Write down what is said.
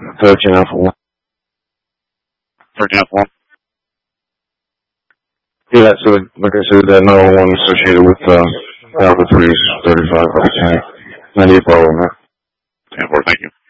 13 Alpha 1. 13 Alpha 1. Yeah, so like I said, that 911 associated with Alpha 3's 35 Alpha 10. 98 Bravo, man. 10-4, thank you.